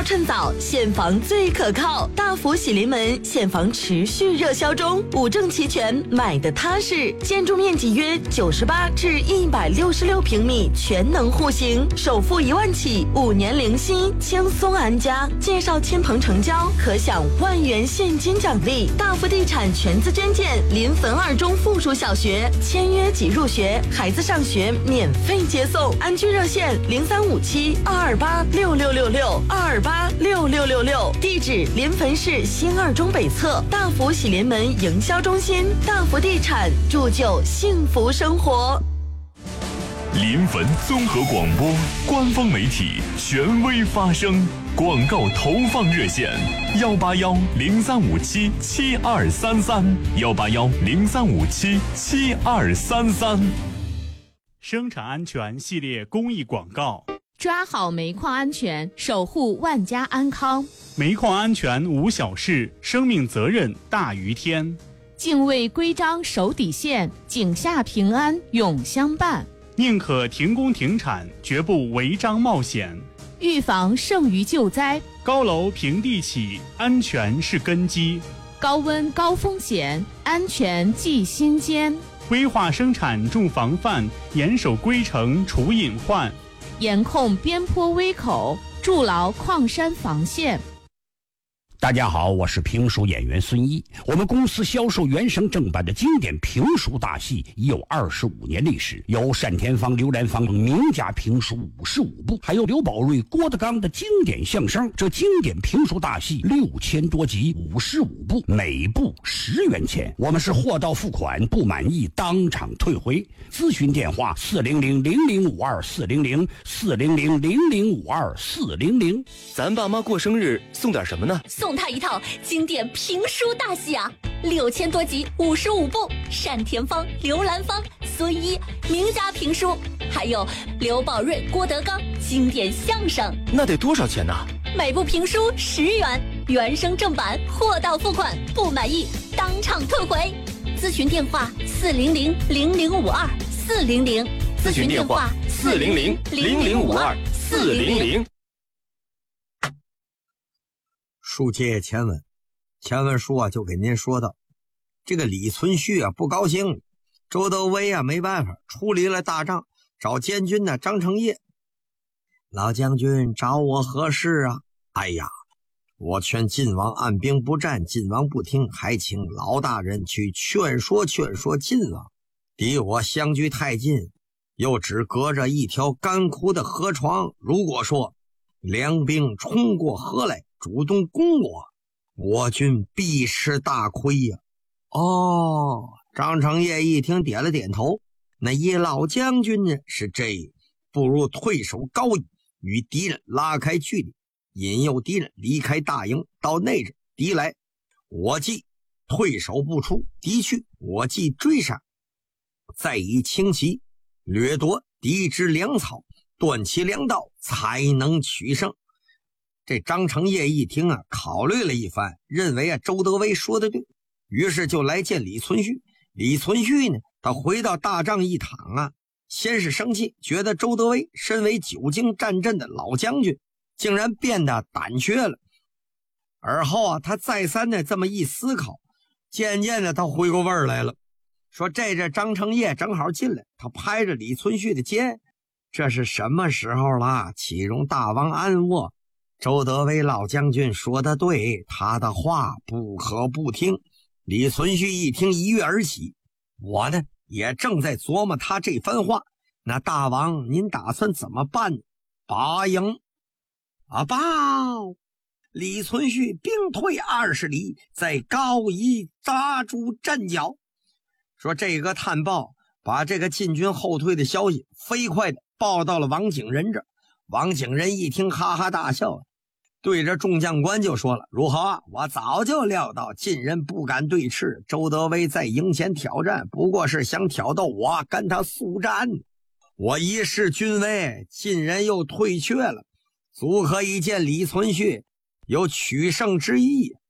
趁早，现房最可靠。大福喜临门，现房持续热销中，五证齐全，买的踏实。建筑面积约98至166平米，全能户型，首付1万起，5年零息，轻松安家。介绍亲朋成交，可享1万元现金奖励。大福地产全资捐建临汾2中附属小学，签约即入学，孩子上学免费接送。安居热线0357-228-6666，228-6666。地址临汾市新2中北侧，大福喜临门营销中心。大福地产，铸就幸福生活。 临汾综合广播官方媒体，权威发声。广告投放热线：181-0357-7233，181-0357-7233。 生产安全系列公益广告。 抓好煤矿安全，守护万家安康。 煤矿安全无小事，生命责任大于天。 敬畏规章守底线，井下平安永相伴。 宁可停工停产，绝不违章冒险。 预防胜于救灾。 高楼平地起，安全是根基。 高温高风险，安全记心间。 规划生产重防范，严守规程除隐患。 严控边坡危口，筑牢矿山防线。 大家好，我是评书演员孙一。我们公司销售原声正版的经典评书大戏已有25年历史，有单田芳、刘兰芳名家评书55部，还有刘宝瑞、郭德纲的经典相声。这经典评书大戏6000多集，55部，每部10元钱。我们是货到付款，不满意当场退回。咨询电话400-0052-400，400-0052-400。 咱爸妈过生日送点什么呢？ 送他一套经典评书大戏啊，6000多集，55部，单田芳、刘兰芳、孙一名家评书，还有刘宝瑞、郭德纲经典相声。 那得多少钱呢？ 每部评书10元，原声正版，货到付款，不满意当场退回。咨询电话400-0052-400， 咨询电话400-0052-400。 书接前文，前文书就给您说到，这个李存勖不高兴，周德威没办法，处理了大帐，找监军张承业。老将军找我何事啊？哎呀，我劝晋王按兵不战，晋王不听，还请老大人去劝说晋王。离我相距太近，又只隔着一条干枯的河床，如果说梁兵冲过河来主动攻我军必吃大亏呀！张承业一听点了点头，那叶老将军呢是这，不如退守高邑，与敌人拉开距离，引诱敌人离开大营，到内着敌来，我既退守不出，敌去我既追上，再以轻骑掠夺敌之粮草，断其粮道，才能取胜。这张承业一听考虑了一番，认为周德威说的对，于是就来见李存勖。李存勖呢，他回到大帐一躺先是生气，觉得周德威身为久经战阵的老将军，竟然变得胆怯了。而后他再三的这么一思考，渐渐的他回过味儿来了，说这张承业正好进来，他拍着李存勖的肩，这是什么时候了？岂容大王安卧？周德威老将军说的对，他的话不可不听。李存勖一听一跃而起，我呢也正在琢磨他这番话，那大王您打算怎么办？拔营报！李存勖兵退20里，在高邑扎住阵脚。说这个探报把这个晋军后退的消息飞快的报到了王景仁这。王景仁一听哈哈大笑，对着众将官就说了，如何？我早就料到晋人不敢对峙，周德威在营前挑战，不过是想挑逗我跟他速战。我一试军威，晋人又退却了，足可以见李存勖有取胜之意。